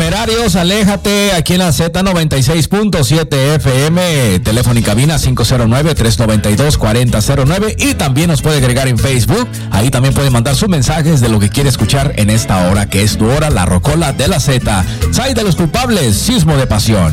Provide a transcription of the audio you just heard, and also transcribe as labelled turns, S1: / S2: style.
S1: temerarios, aléjate, aquí en la Z96.7 FM, teléfono y cabina 509-392-4009, y también nos puede agregar en Facebook, ahí también puede mandar sus mensajes de lo que quiere escuchar en esta hora, que es tu hora, la rocola de la Z. Sai de los culpables, sismo de pasión.